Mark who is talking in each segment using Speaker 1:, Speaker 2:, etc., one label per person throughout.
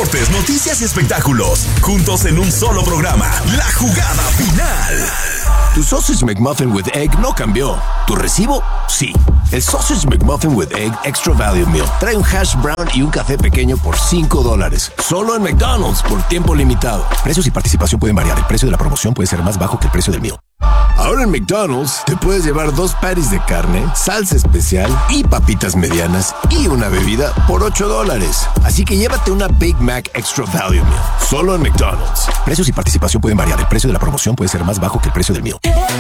Speaker 1: deportes, noticias y espectáculos, juntos en un solo programa. La Jugada Final.
Speaker 2: Tu Sausage McMuffin with Egg no cambió. ¿Tu recibo? Sí. El Sausage McMuffin with Egg Extra Value Meal trae un hash brown y un café pequeño por $5. Solo en McDonald's por tiempo limitado. Precios y participación pueden variar. El precio de la promoción puede ser más bajo que el precio del meal. Ahora en McDonald's te puedes llevar 2 patties de carne, salsa especial y papitas medianas y una bebida por $8. Así que llévate una Big Mac Extra Value Meal. Solo en McDonald's. Precios y participación pueden variar. El precio de la promoción puede ser más bajo que el precio del meal.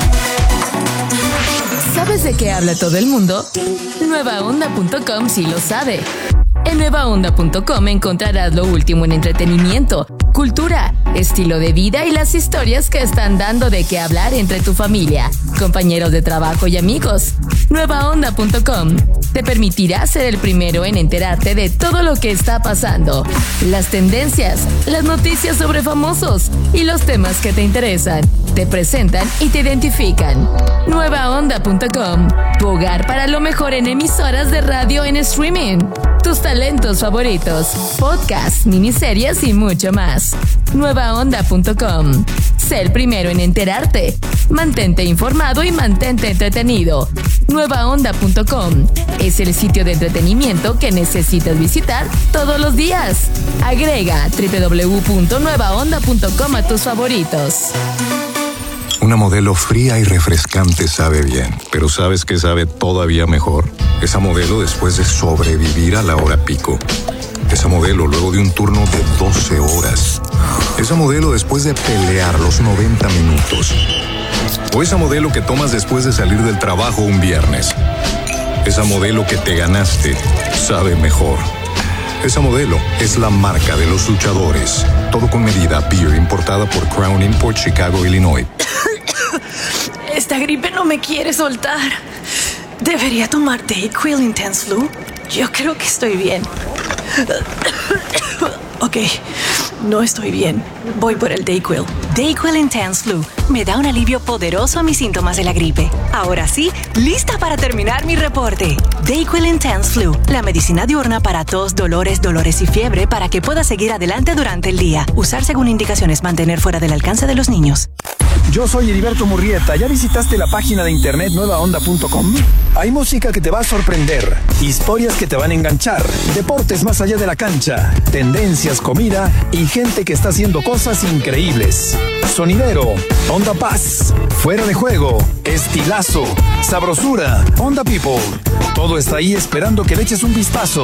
Speaker 3: ¿Sabes de qué habla todo el mundo? Nuevaonda.com sí lo sabe. En nuevaonda.com encontrarás lo último en entretenimiento, cultura, estilo de vida y las historias que están dando de qué hablar entre tu familia, compañeros de trabajo y amigos. Nuevaonda.com te permitirá ser el primero en enterarte de todo lo que está pasando, las tendencias, las noticias sobre famosos y los temas que te interesan. Te presentan y te identifican. Nuevaonda.com, tu hogar para lo mejor en emisoras de radio en streaming, tus talentos favoritos, podcasts, miniseries y mucho más. Nuevaonda.com. Sé el primero en enterarte. Mantente informado y mantente entretenido. Nuevaonda.com es el sitio de entretenimiento que necesitas visitar todos los días. Agrega www.nuevaonda.com a tus favoritos.
Speaker 4: Una modelo fría y refrescante sabe bien, pero ¿sabes qué sabe todavía mejor? Esa modelo después de sobrevivir a la hora pico. Esa modelo luego de un turno de 12 horas. Esa modelo después de pelear los 90 minutos. O esa modelo que tomas después de salir del trabajo un viernes. Esa modelo que te ganaste sabe mejor. Esa modelo es la marca de los luchadores. Todo con medida Beer, importada por Crown Import, Chicago, Illinois.
Speaker 5: Esta gripe no me quiere soltar. ¿Debería tomar Dayquil Intense Flu? Yo creo que estoy bien. Ok, no estoy bien. Voy por el Dayquil.
Speaker 6: Dayquil Intense Flu me da un alivio poderoso a mis síntomas de la gripe. Ahora sí, lista para terminar mi reporte. Dayquil Intense Flu, la medicina diurna para tos, dolores y fiebre para que puedas seguir adelante durante el día. Usar según indicaciones, mantener fuera del alcance de los niños.
Speaker 7: Yo soy Heriberto Murrieta. ¿Ya visitaste la página de internet nuevaonda.com? Hay música que te va a sorprender, historias que te van a enganchar, deportes más allá de la cancha, tendencias, comida y gente que está haciendo cosas increíbles. Sonidero, Onda Paz, fuera de juego, estilazo, sabrosura, Onda People. Todo está ahí esperando que le eches un vistazo.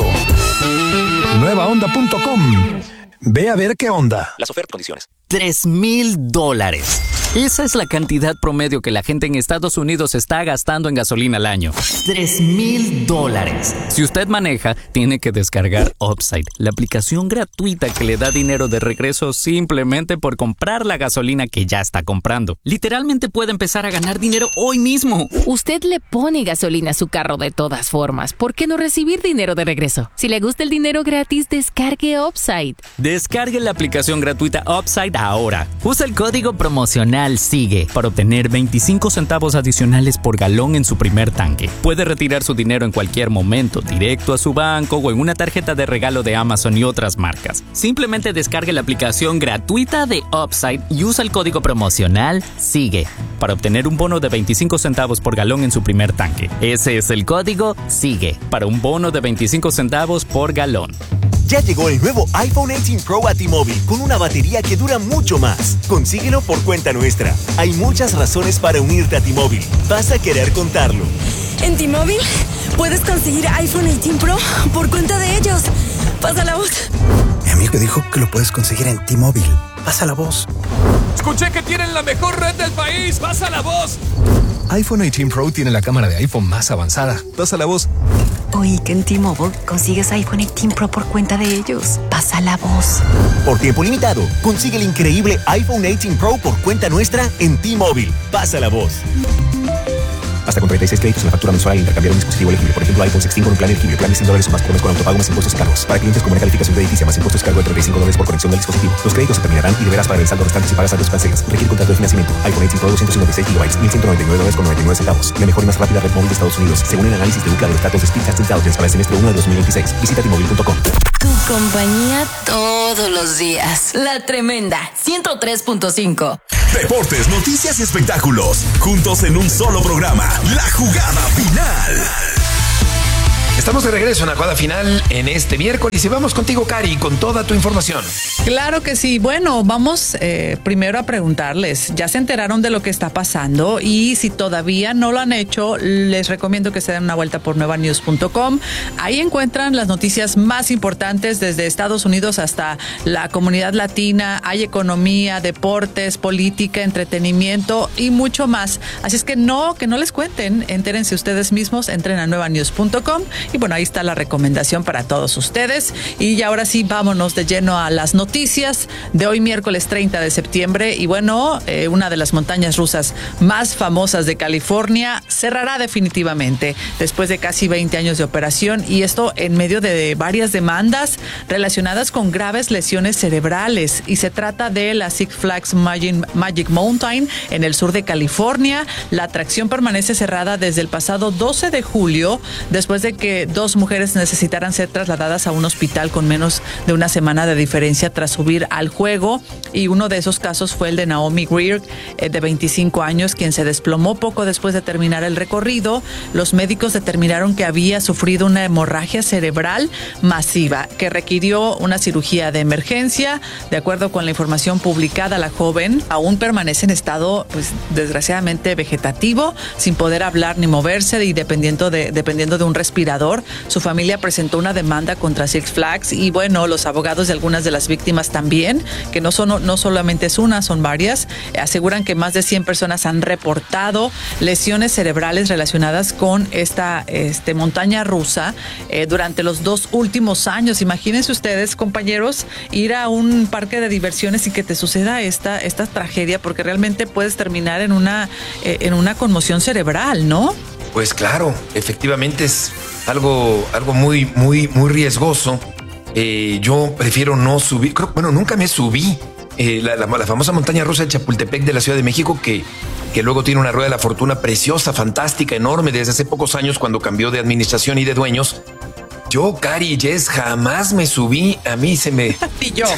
Speaker 7: Nuevaonda.com. Ve a ver qué onda.
Speaker 8: Las ofertas, condiciones.
Speaker 9: $3,000. Esa es la cantidad promedio que la gente en Estados Unidos está gastando en gasolina al año. $3,000. Si usted maneja, tiene que descargar Upside, la aplicación gratuita que le da dinero de regreso simplemente por comprar la gasolina que ya está comprando. Literalmente puede empezar a ganar dinero hoy mismo.
Speaker 3: Usted le pone gasolina a su carro de todas formas. ¿Por qué no recibir dinero de regreso? Si le gusta el dinero gratis, descargue Upside.
Speaker 9: Descargue la aplicación gratuita Upside ahora. Usa el código promocional SIGUE para obtener 25 centavos adicionales por galón en su primer tanque. Puede retirar su dinero en cualquier momento, directo a su banco o en una tarjeta de regalo de Amazon y otras marcas. Simplemente descargue la aplicación gratuita de Upside y usa el código promocional SIGUE para obtener un bono de 25 centavos por galón en su primer tanque. Ese es el código SIGUE para un bono de 25 centavos por galón.
Speaker 10: Ya llegó el nuevo iPhone 18 Pro a T-Mobile con una batería que dura mucho más. Consíguelo por cuenta nuestra. Hay muchas razones para unirte a T-Mobile. Vas a querer contarlo.
Speaker 5: En T-Mobile puedes conseguir iPhone 18 Pro por cuenta de ellos. Pasa la voz.
Speaker 11: Mi amigo dijo que lo puedes conseguir en T-Mobile. Pasa la voz.
Speaker 12: Escuché que tienen la mejor red del país. Pasa la voz.
Speaker 13: iPhone 18 Pro tiene la cámara de iPhone más avanzada. Pasa la voz.
Speaker 6: Oí que en T-Mobile consigues iPhone 18 Pro por cuenta de ellos. Pasa la voz.
Speaker 10: Por tiempo limitado, consigue el increíble iPhone 18 Pro por cuenta nuestra en T-Mobile. Pasa la voz.
Speaker 14: Hasta con 36 créditos en la factura mensual al intercambiar un dispositivo elegible. Por ejemplo, iPhone 16 con un plan elegible. Plan de $100 o más por mes con autopago más impuestos y cargos. Para clientes con buena calificación de edificio más impuestos y cargo de $35 por conexión del dispositivo. Los créditos se terminarán y deberás pagar el saldo restante si pagas antes cancelas. Requiere contrato de financiamiento. iPhone 18 Pro 256 GB, $1,199.99. La mejor y más rápida red móvil de Estados Unidos, según el análisis de UCLA de los datos de Speedtest Intelligence para el semestre 1 de 2026. Visita T-Mobile.com.
Speaker 6: Tu
Speaker 3: compañía todos los días. La Tremenda 103.5.
Speaker 1: Deportes, noticias y espectáculos, juntos en un solo programa. La Jugada Final.
Speaker 8: Estamos de regreso en la jugada final en este miércoles y vamos contigo, Cari, con toda tu información.
Speaker 15: Claro que sí. Bueno, vamos primero a preguntarles, ¿ya se enteraron de lo que está pasando? Y si todavía no lo han hecho, les recomiendo que se den una vuelta por nuevanews.com. Ahí encuentran las noticias más importantes desde Estados Unidos hasta la comunidad latina. Hay economía, deportes, política, entretenimiento y mucho más. Así es que no les cuenten, entérense ustedes mismos, entren a nuevanews.com. Y bueno, ahí está la recomendación para todos ustedes. Y ahora sí, vámonos de lleno a las noticias de hoy, miércoles 30 de septiembre. Y bueno, una de las montañas rusas más famosas de California cerrará definitivamente después de casi 20 años de operación. Y esto en medio de varias demandas relacionadas con graves lesiones cerebrales. Y se trata de la Six Flags Magic Mountain en el sur de California. La atracción permanece cerrada desde el pasado 12 de julio, después de que dos mujeres necesitaran ser trasladadas a un hospital con menos de una semana de diferencia tras subir al juego. Y uno de esos casos fue el de Naomi Greer, de 25 años, quien se desplomó poco después de terminar el recorrido. Los médicos determinaron que había sufrido una hemorragia cerebral masiva que requirió una cirugía de emergencia. De acuerdo con la información publicada, la joven aún permanece en estado, pues, desgraciadamente vegetativo, sin poder hablar ni moverse y dependiendo de un respirador. Su familia presentó una demanda contra Six Flags y bueno, los abogados de algunas de las víctimas también, que no solamente es una, son varias, aseguran que más de 100 personas han reportado lesiones cerebrales relacionadas con esta montaña rusa durante los 2 últimos años. Imagínense ustedes, compañeros, ir a un parque de diversiones y que te suceda esta tragedia, porque realmente puedes terminar en una conmoción cerebral, ¿no?
Speaker 8: Pues claro, efectivamente es algo muy, muy, muy riesgoso. Yo prefiero no subir. Nunca me subí. La famosa montaña rusa de Chapultepec de la Ciudad de México, que luego tiene una rueda de la fortuna preciosa, fantástica, enorme, desde hace pocos años cuando cambió de administración y de dueños. Yo, Cari y Jess, jamás me subí. A mí se me...
Speaker 15: Y yo.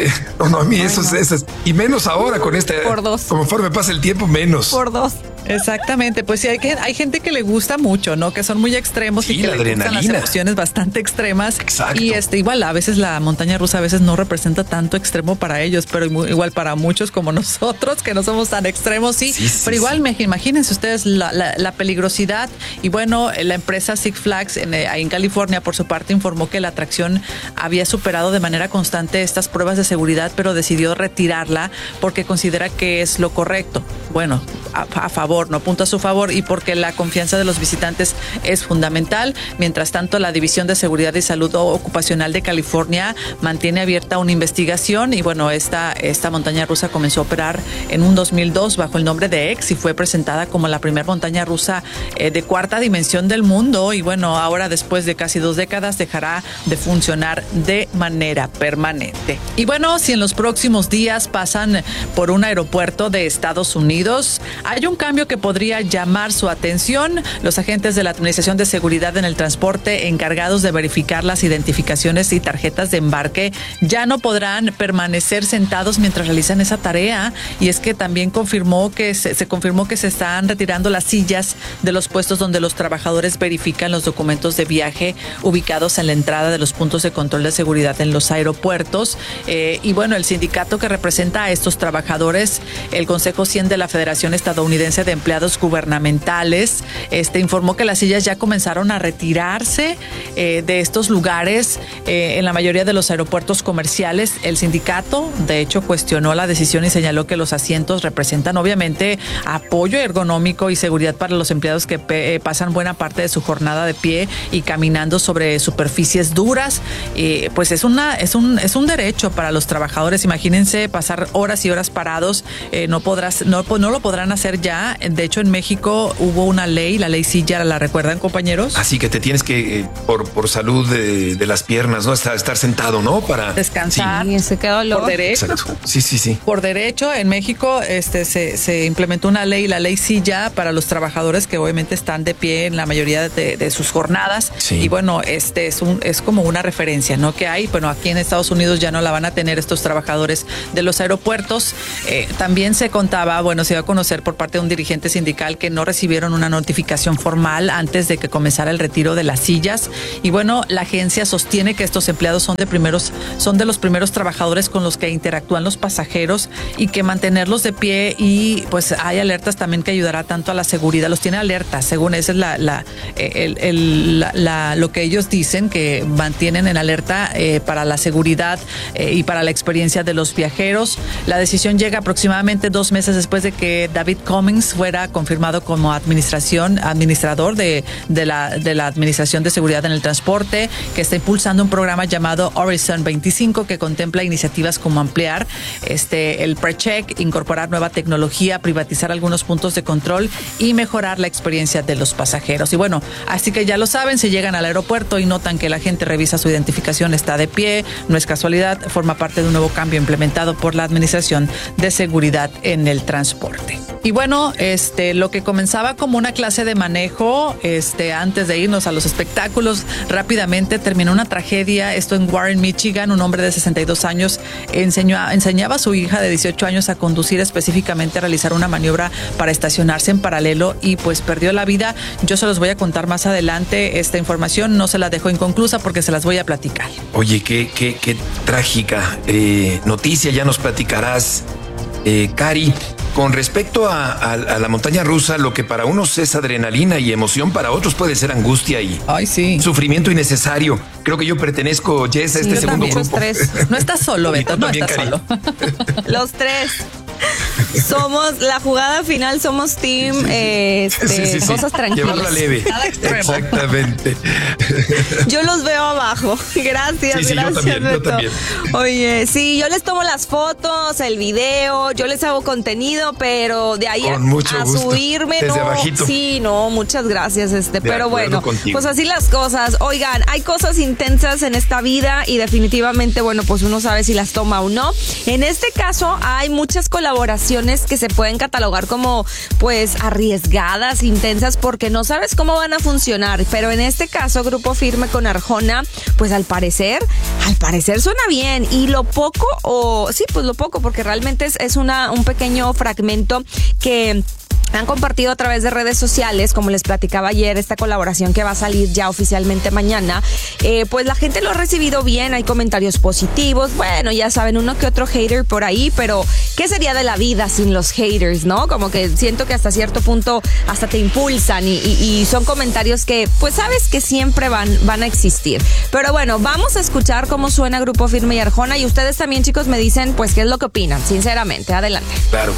Speaker 8: A mí eso es... Y menos ahora con esta...
Speaker 15: Por 2.
Speaker 8: Conforme pasa el tiempo, menos.
Speaker 15: Por 2. Exactamente, pues sí, hay gente que le gusta mucho, ¿no? Que son muy extremos, sí, y que le gustan las emociones bastante extremas.
Speaker 8: Exacto.
Speaker 15: Y igual a veces la montaña rusa a veces no representa tanto extremo para ellos, pero igual para muchos como nosotros, que no somos tan extremos, sí. Pero igual imagínense ustedes la peligrosidad. Y bueno, la empresa Six Flags ahí en California, por su parte, informó que la atracción había superado de manera constante estas pruebas de seguridad, pero decidió retirarla porque considera que es lo correcto. Bueno, a favor, no punto a su favor, y porque la confianza de los visitantes es fundamental. Mientras tanto, la División de Seguridad y Salud Ocupacional de California mantiene abierta una investigación y bueno, esta montaña rusa comenzó a operar en un 2002 bajo el nombre de X y fue presentada como la primera montaña rusa de 4ª dimensión del mundo. Y bueno, ahora después de casi 2 décadas dejará de funcionar de manera permanente. Y bueno, si en los próximos días pasan por un aeropuerto de Estados Unidos, hay un cambio que podría llamar su atención. Los agentes de la Administración de Seguridad en el Transporte, encargados de verificar las identificaciones y tarjetas de embarque, ya no podrán permanecer sentados mientras realizan esa tarea. Y es que también se confirmó que se están retirando las sillas de los puestos donde los trabajadores verifican los documentos de viaje ubicados en la entrada de los puntos de control de seguridad en los aeropuertos. Y bueno, el sindicato que representa a estos trabajadores, el Consejo 100 de la Federación Estadounidense de Empleados Gubernamentales, informó que las sillas ya comenzaron a retirarse de estos lugares en la mayoría de los aeropuertos comerciales. El sindicato, de hecho, cuestionó la decisión y señaló que los asientos representan obviamente apoyo ergonómico y seguridad para los empleados que pasan buena parte de su jornada de pie y caminando sobre superficies duras. Pues es un derecho para los trabajadores. Imagínense pasar horas y horas parados. No lo podrán hacer ya De hecho, en México hubo una ley, la ley Silla, ¿la recuerdan, compañeros?
Speaker 8: Así que te tienes que, por salud de las piernas, ¿no? Estar sentado, ¿no? Para
Speaker 15: descansar.
Speaker 16: Sí, se quedó loco.
Speaker 15: Por derecho.
Speaker 8: Exacto. Sí.
Speaker 15: Por derecho, en México se implementó una ley, la ley Silla, para los trabajadores que obviamente están de pie en la mayoría de sus jornadas.
Speaker 8: Sí.
Speaker 15: Y bueno, es como una referencia, ¿no? Que hay, bueno, aquí en Estados Unidos ya no la van a tener estos trabajadores de los aeropuertos. También se contaba, bueno, se iba a conocer por parte de un dirigente sindical que no recibieron una notificación formal antes de que comenzara el retiro de las sillas. Y bueno, la agencia sostiene que estos empleados son de los primeros trabajadores con los que interactúan los pasajeros y que mantenerlos de pie, y pues hay alertas también que ayudará tanto a la seguridad, los tiene alertas, según esa es lo que ellos dicen, que mantienen en alerta para la seguridad y para la experiencia de los viajeros. La decisión llega aproximadamente 2 meses después de que David Cummings fuera confirmado como administrador de la Administración de Seguridad en el Transporte, que está impulsando un programa llamado Horizon 25 que contempla iniciativas como ampliar el PreCheck, incorporar nueva tecnología, privatizar algunos puntos de control y mejorar la experiencia de los pasajeros. Y bueno, así que ya lo saben, si llegan al aeropuerto y notan que la gente revisa su identificación, está de pie, no es casualidad, forma parte de un nuevo cambio implementado por la Administración de Seguridad en el Transporte. Y bueno, lo que comenzaba como una clase de manejo, antes de irnos a los espectáculos, rápidamente terminó una tragedia. Esto en Warren, Michigan. Un hombre de 62 años enseñaba a su hija de 18 años a conducir, específicamente a realizar una maniobra para estacionarse en paralelo, y pues perdió la vida. Yo se los voy a contar más adelante esta información, no se la dejo inconclusa porque se las voy a platicar.
Speaker 8: Oye, qué trágica noticia, ya nos platicarás, Cari. Con respecto a la montaña rusa, lo que para unos es adrenalina y emoción, para otros puede ser angustia y sufrimiento innecesario. Creo que yo pertenezco, Jess, a este segundo grupo.
Speaker 15: No estás solo, Beto, no estás solo.
Speaker 16: Los tres. Somos la jugada final, somos team cosas tranquilas.
Speaker 8: Llevarla leve. Exactamente.
Speaker 16: Yo los veo abajo. Gracias, gracias, Beto. Yo también. Oye, sí, yo les tomo las fotos, el video, yo les hago contenido, pero de ahí a subirme,
Speaker 8: desde
Speaker 16: no.
Speaker 8: Abajito.
Speaker 16: Sí, no, muchas gracias, pero bueno, pues así las cosas. Oigan, hay cosas intensas en esta vida y definitivamente, bueno, pues uno sabe si las toma o no. En este caso hay muchas colaboraciones que se pueden catalogar como pues arriesgadas, intensas, porque no sabes cómo van a funcionar, pero en este caso Grupo Firme con Arjona, pues al parecer suena bien, y lo poco porque realmente es un pequeño fragmento que han compartido a través de redes sociales, como les platicaba ayer, esta colaboración que va a salir ya oficialmente mañana. Pues la gente lo ha recibido bien, hay comentarios positivos, bueno, ya saben, uno que otro hater por ahí, pero ¿qué sería de la vida sin los haters, no? Como que siento que hasta cierto punto hasta te impulsan y son comentarios que pues sabes que siempre van a existir. Pero bueno, vamos a escuchar cómo suena Grupo Firme y Arjona, y ustedes también, chicos, me dicen pues qué es lo que opinan, sinceramente. Adelante.
Speaker 8: Claro.